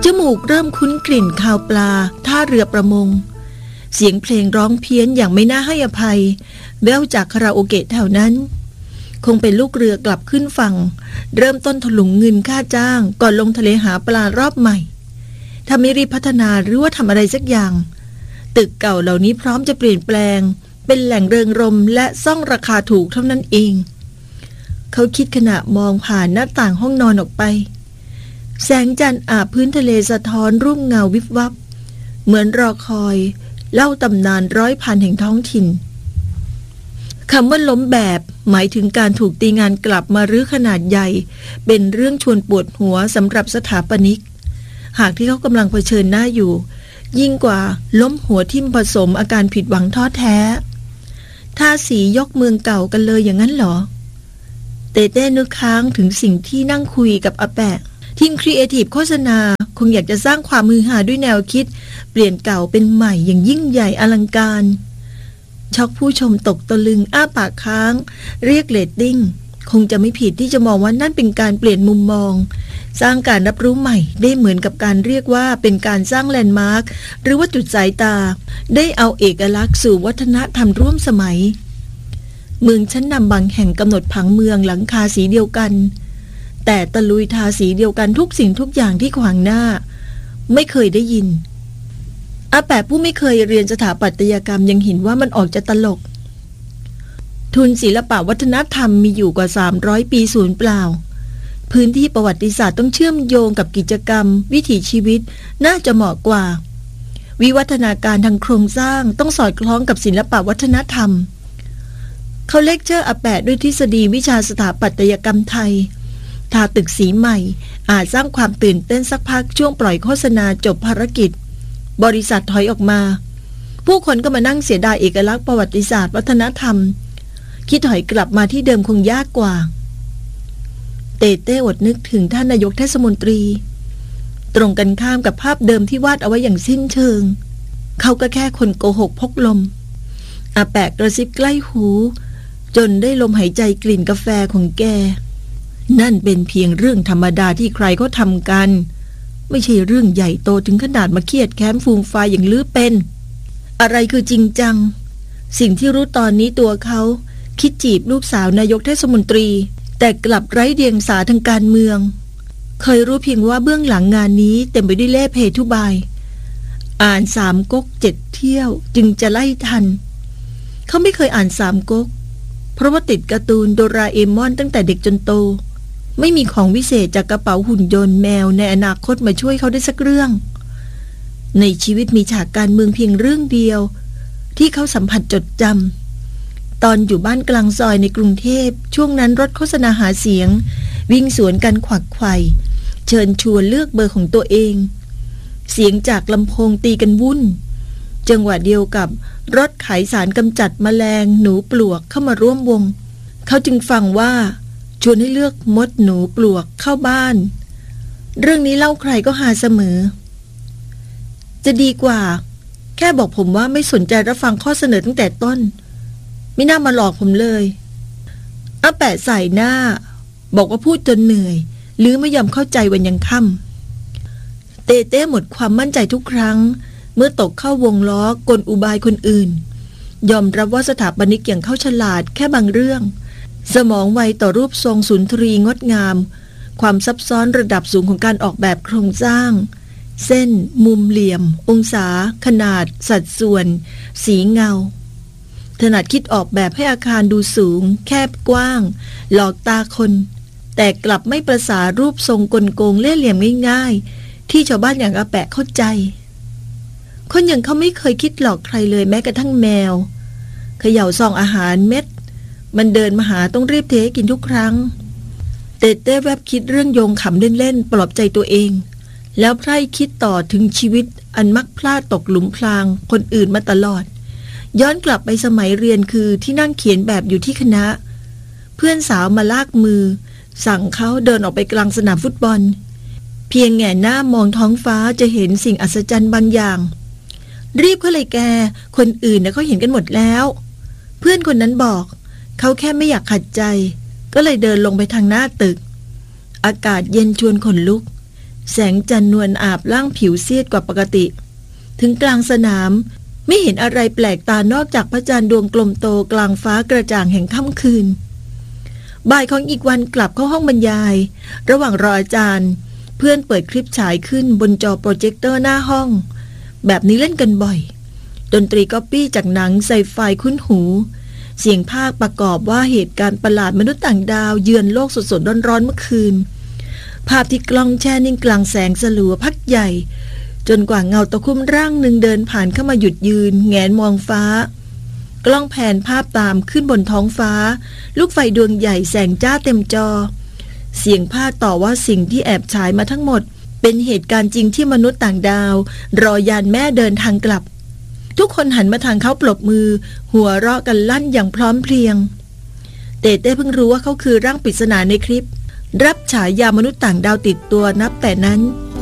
จมูกเริ่มคุ้นกลิ่นคาวปลาท่าเรือประมงเสียงเพลงร้องเพี้ยนอย่างไม่น่าให้อภัยแว่วจากคาราโอเกะแถวนั้นคงเป็นลูกเรือกลับขึ้นฝั่งเริ่มต้นถลุงเงินค่าจ้างก่อนลงทะเลหาปลารอบใหม่ถ้าไม่รีบพัฒนาหรือว่าทำอะไรสักอย่างตึกเก่าเหล่านี้พร้อมจะเปลี่ยนแปลงเป็นแหล่งเริงรมย์และซ่องราคาถูกเท่านั้นเองเขาคิดขณะมองผ่านหน้าต่างห้องนอนออกไปแสงจันทร์อาบพื้นทะเลสะท้อนรูปเงาวิบวับเหมือนรอคอยเล่าตำนานร้อยพันแห่งท้องถิ่นคำว่าล้มแบบหมายถึงการถูกตีงานกลับมารื้อขนาดใหญ่เป็นเรื่องชวนปวดหัวสำหรับสถาปนิกหากที่เขากำลังเผชิญหน้าอยู่ยิ่งกว่าล้มหัวทิ่มผสมอาการผิดหวังท้อแท้ทาสียกเมืองเก่ากันเลยอย่างนั้นเหรอเต้นึกค้างถึงสิ่งที่นั่งคุยกับอาแปะทีมครีเอทีฟโฆษณาคงอยากจะสร้างความฮือฮาด้วยแนวคิดเปลี่ยนเก่าเป็นใหม่อย่างยิ่งใหญ่อลังการช็อกผู้ชมตกตะลึงอ้าปากค้างเรียกเรตติ้งคงจะไม่ผิดที่จะมองว่านั่นเป็นการเปลี่ยนมุมมองสร้างการรับรู้ใหม่ได้เหมือนกับการเรียกว่าเป็นการสร้างแลนด์มาร์คหรือว่าจุดสายตาได้เอาเอกลักษณ์สู่วัฒนธรรมร่วมสมัยเมืองชั้นนำบางแห่งกำหนดผังเมืองหลังคาสีเดียวกันแต่ตะลุยทาสีเดียวกันทุกสิ่งทุกอย่างที่ขวางหน้าไม่เคยได้ยินอาแปะผู้ไม่เคยเรียนสถาปัตยกรรมยังเห็นว่ามันออกจะตลกทุนศิลปะวัฒนธรรมมีอยู่กว่า300ปีสูญเปล่าพื้นที่ประวัติศาสตร์ต้องเชื่อมโยงกับกิจกรรมวิถีชีวิตน่าจะเหมาะกว่าวิวัฒนาการทางโครงสร้างต้องสอดคล้องกับศิลปะวัฒนธรรมเขาเลคเชอร์อาแปะด้วยทฤษฎีวิชาสถาปัตยกรรมไทยทาตึกสีใหม่อาจสร้างความตื่นเต้นสักพักช่วงปล่อยโฆษณาจบภารกิจบริษัทถอยออกมาผู้คนก็มานั่งเสียดายเอกลักษณ์ประวัติศาสตร์วัฒนธรรมคิดถอยกลับมาที่เดิมคงยากกว่าเต้อดนึกถึงท่านนายกเทศมนตรีตรงกันข้ามกับภาพเดิมที่วาดเอาไว้อย่างสิ้นเชิงเขาก็แค่คนโกหกพกลมอาแปะกระซิบใกล้หูจนได้ลมหายใจกลิ่นกาแฟของแกนั่นเป็นเพียงเรื่องธรรมดาที่ใครเขาทำกันไม่ใช่เรื่องใหญ่โตถึงขนาดมาเครียดแค้นฟูมไฟอย่างลือเป็นอะไรคือจริงจังสิ่งที่รู้ตอนนี้ตัวเขาคิดจีบลูกสาวนายกเทศมนตรีแต่กลับไร้เดียงสาทางการเมืองเคยรู้เพียงว่าเบื้องหลังงานนี้เต็มไปด้วยเล่ห์เพทุบายอ่าน3 ก๊ก 7 เที่ยวจึงจะไล่ทันเขาไม่เคยอ่าน3 ก๊กเพราะว่าติดการ์ตูนโดราเอมอนตั้งแต่เด็กจนโตไม่มีของวิเศษจากกระเป๋าหุ่นยนต์แมวในอนาคตมาช่วยเขาได้สักเรื่องในชีวิตมีฉากการเมืองเพียงเรื่องเดียวที่เขาสัมผัสจดจำตอนอยู่บ้านกลางซอยในกรุงเทพช่วงนั้นรถโฆษณาหาเสียงวิ่งสวนกันขวักไขว่เชิญชวนเลือกเบอร์ของตัวเองเสียงจากลำโพงตีกันวุ่นจังหวะเดียวกับรถขายสารกำจัดแมลงหนูปลวกเข้ามาร่วมวงเขาจึงฟังว่าชวนให้เลือกมดหนูปลวกเข้าบ้านเรื่องนี้เล่าใครก็หาเสมอจะดีกว่าแค่บอกผมว่าไม่สนใจรับฟังข้อเสนอตั้งแต่ต้นไม่น่ามาหลอกผมเลยอาแปะใส่หน้าบอกว่าพูดจนเหนื่อยหรือไม่ยอมเข้าใจวันยังค่ำเต้หมดความมั่นใจทุกครั้งเมื่อตกเข้าวงล้อกลอุบายคนอื่นยอมรับว่าสถาปนิกอย่างเขาฉลาดแค่บางเรื่องสมองไวต่อรูปทรงสุนทรีงดงามความซับซ้อนระดับสูงของการออกแบบโครงสร้างเส้นมุมเหลี่ยมองศาขนาดสัดส่วนสีเงาถนัดคิดออกแบบให้อาคารดูสูงแคบกว้างหลอกตาคนแต่กลับไม่ประสารูปทรงกลโกงเล่ห์เหลี่ยมง่ายๆที่ชาวบ้านอย่างอาแปะเข้าใจคนอย่างเขาไม่เคยคิดหลอกใครเลยแม้กระทั่งแมวเขย่าซองอาหารเม็ดมันเดินมาหาต้องรีบเทให้กินทุกครั้งเต้แวบคิดเรื่องโยงขำเล่นๆปลอบใจตัวเองแล้วไพร่คิดต่อถึงชีวิตอันมักพลาดตกหลุมพรางคนอื่นมาตลอดย้อนกลับไปสมัยเรียนคือที่นั่งเขียนแบบอยู่ที่คณะเพื่อนสาวมาลากมือสั่งเขาเดินออกไปกลางสนามฟุตบอลเพียงแง่หน้ามองท้องฟ้าจะเห็นสิ่งอัศจรรย์บางอย่างรีบเข้าเลยแกคนอื่นนะเขาเห็นกันหมดแล้วเพื่อนคนนั้นบอกเขาแค่ไม่อยากขัดใจก็เลยเดินลงไปทางหน้าตึกอากาศเย็นชวนขนลุกแสงจันทร์นวลอาบล่างผิวซีดกว่าปกติถึงกลางสนามไม่เห็นอะไรแปลกตานอกจากพระจันทร์ดวงกลมโตกลางฟ้ากระจ่างแห่งค่ำคืนบ่ายของอีกวันกลับเข้าห้องบรรยายระหว่างรออาจารย์เพื่อนเปิดคลิปฉายขึ้นบนจอโปรเจคเตอร์หน้าห้องแบบนี้เล่นกันบ่อยดนตรีก๊อปปี้จากหนังไซไฟคุ้นหูเสียงภาคประกอบว่าเหตุการณ์ประหลาดมนุษย์ต่างดาวเยือนโลกสดๆร้อนๆเมื่อคืนภาพที่กล้องแช่นิ่งกลางแสงสลัวพักใหญ่จนกว่าเงาตะคุ่มร่างหนึ่งเดินผ่านเข้ามาหยุดยืนแงนมองฟ้ากล้องแผนภาพตามขึ้นบนท้องฟ้าลูกไฟดวงใหญ่แสงจ้าเต็มจอเสียงภาคต่อว่าสิ่งที่แอบฉายมาทั้งหมดเป็นเหตุการณ์จริงที่มนุษย์ต่างดาวรอยานแม่เดินทางกลับทุกคนหันมาทางเขาปรบมือหัวเราะกันลั่นอย่างพร้อมเพรียงเต้เพิ่งรู้ว่าเขาคือร่างปริศนาในคลิปรับฉายามนุษย์ต่างดาวติดตัวนับแต่นั้น